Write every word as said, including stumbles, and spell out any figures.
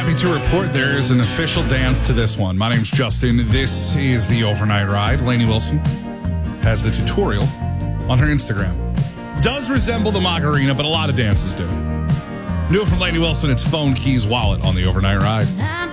happy to report there is an official dance to this one. My name's Justin. This is the Overnight Ride. Lainey Wilson has the tutorial on her Instagram. Does resemble the Macarena, but a lot of dances do. New from Lainey Wilson, it's Phone Keys Wallet on the Overnight Ride.